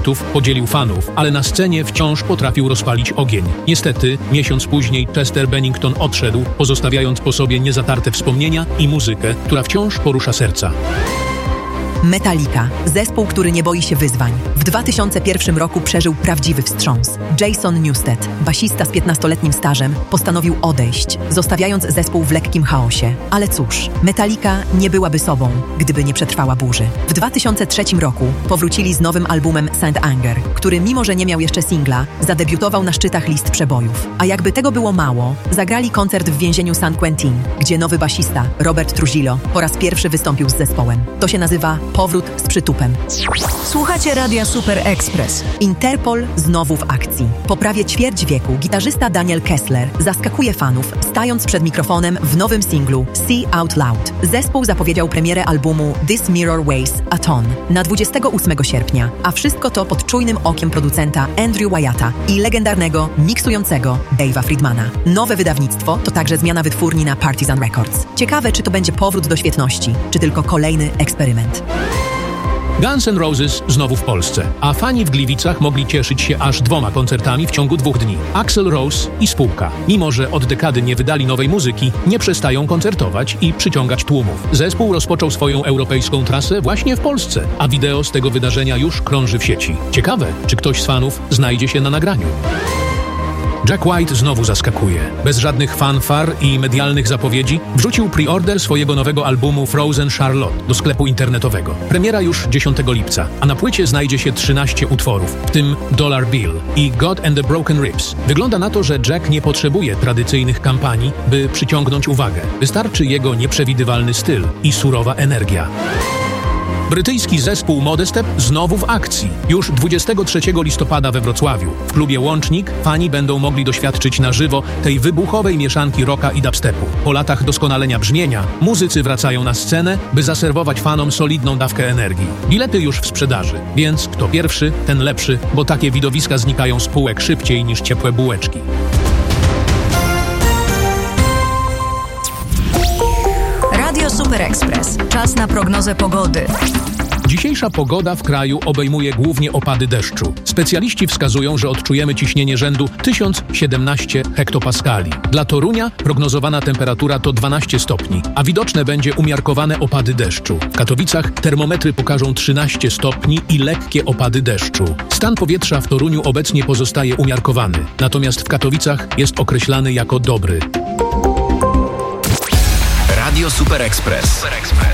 koncertów podzielił fanów, ale na scenie wciąż potrafił rozpalić ogień. Niestety, miesiąc później Chester Bennington odszedł, pozostawiając po sobie niezatarte wspomnienia i muzykę, która wciąż porusza serca. Metallica. Zespół, który nie boi się wyzwań. W 2001 roku przeżył prawdziwy wstrząs. Jason Newsted, basista z 15-letnim stażem, postanowił odejść, zostawiając zespół w lekkim chaosie. Ale cóż, Metallica nie byłaby sobą, gdyby nie przetrwała burzy. W 2003 roku powrócili z nowym albumem Saint Anger, który mimo, że nie miał jeszcze singla, zadebiutował na szczytach list przebojów. A jakby tego było mało, zagrali koncert w więzieniu San Quentin, gdzie nowy basista, Robert Trujillo, po raz pierwszy wystąpił z zespołem. To się nazywa Powrót z przytupem. Słuchacie Radia Super Express. Interpol znowu w akcji. Po prawie ćwierć wieku gitarzysta Daniel Kessler zaskakuje fanów, stając przed mikrofonem w nowym singlu See Out Loud. Zespół zapowiedział premierę albumu This Mirror Weighs a Ton na 28 sierpnia, a wszystko to pod czujnym okiem producenta Andrew Wyatta i legendarnego, miksującego Dave'a Friedmana. Nowe wydawnictwo to także zmiana wytwórni na Partizan Records. Ciekawe, czy to będzie powrót do świetności, czy tylko kolejny eksperyment. Guns N' Roses znowu w Polsce, a fani w Gliwicach mogli cieszyć się aż 2 koncertami w ciągu 2 dni. Axl Rose i spółka. Mimo że od dekady nie wydali nowej muzyki, nie przestają koncertować i przyciągać tłumów. Zespół rozpoczął swoją europejską trasę właśnie w Polsce, a wideo z tego wydarzenia już krąży w sieci. Ciekawe, czy ktoś z fanów znajdzie się na nagraniu. Jack White znowu zaskakuje. Bez żadnych fanfar i medialnych zapowiedzi wrzucił pre-order swojego nowego albumu Frozen Charlotte do sklepu internetowego. Premiera już 10 lipca, a na płycie znajdzie się 13 utworów, w tym Dollar Bill i God and the Broken Ribs. Wygląda na to, że Jack nie potrzebuje tradycyjnych kampanii, by przyciągnąć uwagę. Wystarczy jego nieprzewidywalny styl i surowa energia. Brytyjski zespół Modestep znowu w akcji. Już 23 listopada we Wrocławiu. W klubie Łącznik fani będą mogli doświadczyć na żywo tej wybuchowej mieszanki rocka i dubstepu. Po latach doskonalenia brzmienia, muzycy wracają na scenę, by zaserwować fanom solidną dawkę energii. Bilety już w sprzedaży, więc kto pierwszy, ten lepszy, bo takie widowiska znikają z półek szybciej niż ciepłe bułeczki. Radio Super Express. Czas na prognozę pogody. Dzisiejsza pogoda w kraju obejmuje głównie opady deszczu. Specjaliści wskazują, że odczujemy ciśnienie rzędu 1017 hektopaskali. Dla Torunia prognozowana temperatura to 12 stopni, a widoczne będzie umiarkowane opady deszczu. W Katowicach termometry pokażą 13 stopni i lekkie opady deszczu. Stan powietrza w Toruniu obecnie pozostaje umiarkowany, natomiast w Katowicach jest określany jako dobry. Radio Super Express.